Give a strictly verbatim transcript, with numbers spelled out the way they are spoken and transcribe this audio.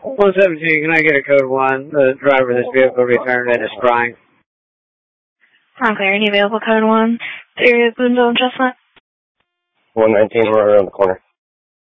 one seventeen, can I get a code one? The driver of this vehicle returned and is crying. Okay, any available code one? Serious window adjustment? one nineteen, right around the corner.